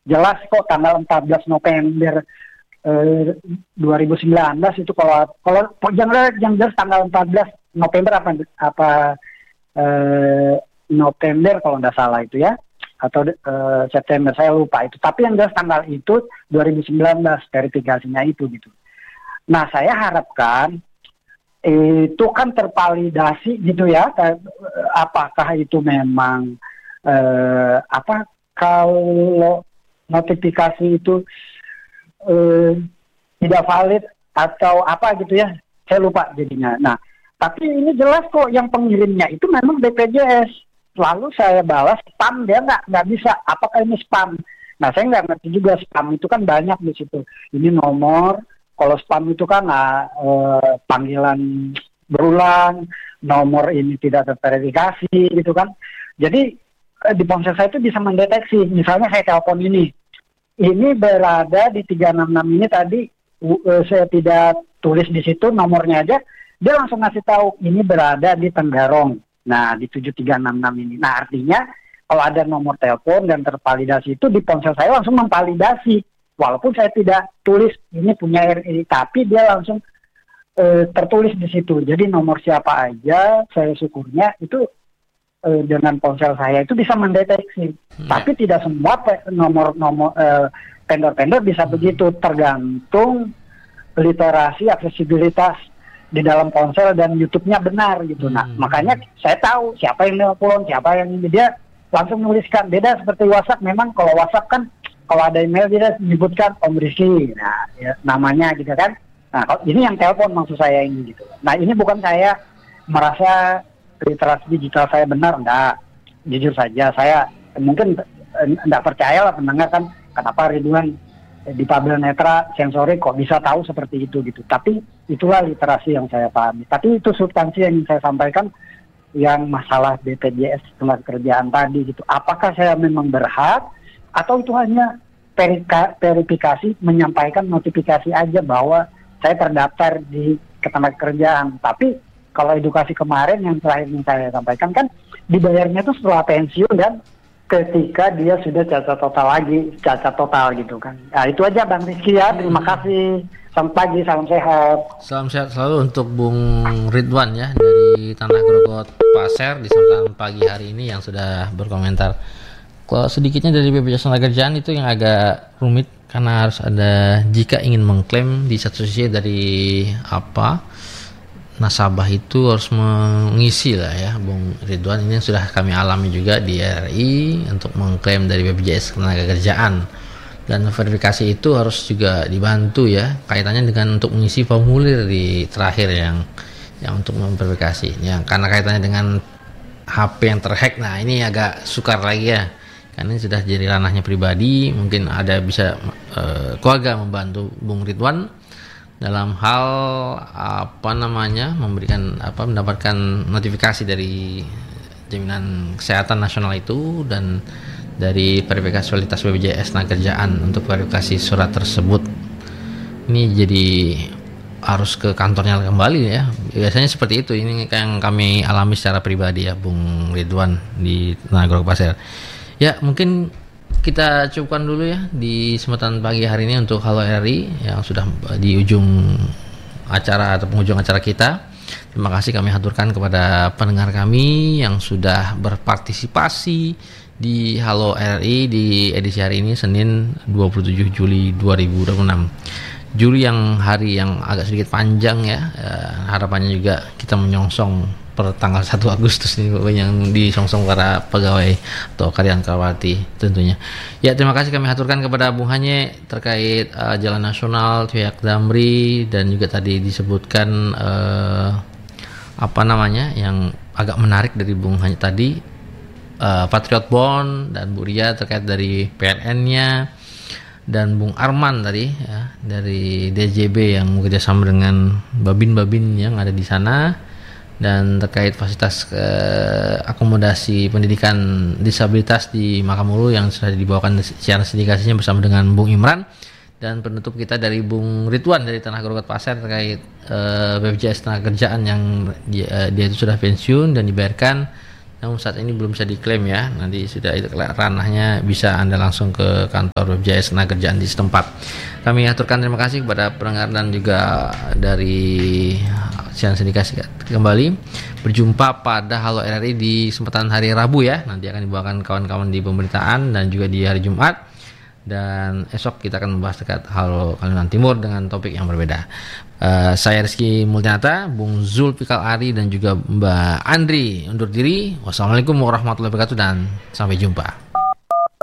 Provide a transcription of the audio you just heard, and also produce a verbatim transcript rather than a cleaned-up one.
jelas kok tanggal empat belas November eh, dua ribu sembilan belas itu kalau kalau yang yang jelas tanggal empat belas November apa apa eh, November kalau nggak salah itu ya, atau uh, September saya lupa itu, tapi yang jelas tanggal itu dua ribu sembilan belas verifikasinya itu gitu. Nah saya harapkan itu kan tervalidasi gitu ya, apakah itu memang uh, apa kalau notifikasi itu uh, tidak valid atau apa gitu ya, saya lupa jadinya. Nah tapi ini jelas kok yang pengirimnya itu memang B P J S. Lalu saya balas spam, dia nggak nggak bisa. Apakah ini spam? Nah saya nggak ngerti juga, spam itu kan banyak di situ. Ini nomor, kalau spam itu kan nah, eh, panggilan berulang, nomor ini tidak terverifikasi gitu kan. Jadi eh, di ponsel saya itu bisa mendeteksi. Misalnya saya telepon ini, ini berada di tiga enam enam ini tadi, uh, saya tidak tulis di situ nomornya aja, dia langsung ngasih tahu ini berada di Tenggarong. Nah, di tujuh tiga enam enam ini. Nah, artinya kalau ada nomor telepon dan tervalidasi itu di ponsel saya langsung memvalidasi. Walaupun saya tidak tulis ini punya R I, tapi dia langsung e, tertulis di situ. Jadi nomor siapa aja, saya syukurnya itu e, dengan ponsel saya itu bisa mendeteksi. Hmm. Tapi tidak semua nomor-nomor e, vendor-vendor bisa hmm. begitu, tergantung literasi aksesibilitas di dalam ponsel dan YouTube-nya benar gitu. Nah, hmm. makanya saya tahu siapa yang nelpon, siapa yang ini, dia langsung menuliskan. Beda seperti WhatsApp, memang kalau WhatsApp kan kalau ada email dia menyebutkan Om Rizky, nah ya, namanya gitu kan. Nah, kalau ini yang telepon maksud saya ini gitu. Nah, ini bukan saya merasa literasi digital saya benar, enggak. Jujur saja saya mungkin enggak percaya lah pendengar kan, kenapa Ridwan di Pabel Netra Sensori kok bisa tahu seperti itu gitu. Tapi itulah literasi yang saya pahami. Tapi itu substansi yang saya sampaikan, yang masalah B P J S tenaga kerjaan tadi gitu. Apakah saya memang berhak atau itu hanya verika, verifikasi menyampaikan notifikasi aja bahwa saya terdaftar di ketenaga kerjaan. Tapi kalau edukasi kemarin yang terakhir yang saya sampaikan kan dibayarnya itu setelah pensiun dan ketika dia sudah cacat total lagi, cacat total gitu kan. Nah itu aja Bang Rizky ya, terima kasih. Selamat pagi, salam sehat. Salam sehat selalu untuk Bung Ridwan ya, dari Tanah Grogot Pasir di kesempatan pagi hari ini yang sudah berkomentar. Kalau sedikitnya dari B P Js Tenagakerjaan itu yang agak rumit karena harus ada, jika ingin mengklaim di satu sisi dari apa nasabah itu harus mengisi lah ya Bung Ridwan, ini sudah kami alami juga di R I untuk mengklaim dari B P J S Ketenagakerjaan, dan verifikasi itu harus juga dibantu ya kaitannya dengan untuk mengisi formulir di terakhir yang yang untuk memverifikasi ya, karena kaitannya dengan H P yang terhack. Nah ini agak sukar lagi ya, karena ini sudah jadi ranahnya pribadi. Mungkin ada bisa uh, keluarga membantu Bung Ridwan dalam hal apa namanya memberikan apa mendapatkan notifikasi dari Jaminan Kesehatan Nasional itu dan dari verifikasi kualitas B P J S Tenagakerjaan untuk verifikasi surat tersebut. Ini jadi harus ke kantornya kembali ya. Biasanya seperti itu. Ini yang kami alami secara pribadi ya Bung Ridwan di Tanah Grogot Pasir. Ya mungkin kita cukupkan dulu ya di kesempatan pagi hari ini untuk Halo R I yang sudah di ujung acara atau penghujung acara kita. Terima kasih kami haturkan kepada pendengar kami yang sudah berpartisipasi di Halo R I di edisi hari ini Senin dua puluh tujuh Juli dua ribu dua puluh enam. Juli yang hari yang agak sedikit panjang ya. Eh, harapannya juga kita menyongsong per tanggal satu Agustus ini yang disongsong para pegawai atau karyawan karyawati tentunya. Ya terima kasih kami haturkan kepada Bung Hanye terkait uh, Jalan Nasional, pihak Damri, dan juga tadi disebutkan uh, apa namanya yang agak menarik dari Bung Hanye tadi, uh, Patriot Bond, dan Bu Ria terkait dari P L N-nya, dan Bung Arman tadi ya, dari D J B yang bekerjasama dengan babin-babin yang ada di sana, dan terkait fasilitas eh, akomodasi pendidikan disabilitas di Makamulu yang sudah dibawakan secara sindikasinya bersama dengan Bung Imran, dan penutup kita dari Bung Ridwan dari Tanah Grogot Pasir terkait eh, B P J S Tenagakerjaan yang dia, dia itu sudah pensiun dan dibayarkan namun saat ini belum bisa diklaim ya. Nanti sudah itu ranahnya, bisa Anda langsung ke kantor B P J S Tenaga Kerjaan di setempat. Kami aturkan terima kasih kepada pendengar dan juga dari siaran sindikasi kembali. Berjumpa pada Halo R R I di kesempatan hari Rabu ya. Nanti akan dibawakan kawan-kawan di pemberitaan dan juga di hari Jumat. Dan esok kita akan membahas dekat Halo Kalimantan Timur dengan topik yang berbeda. Uh, saya Rizky Multianata, Bung Zulfikar Ari dan juga Mbak Andri undur diri. Wassalamualaikum warahmatullahi wabarakatuh dan sampai jumpa.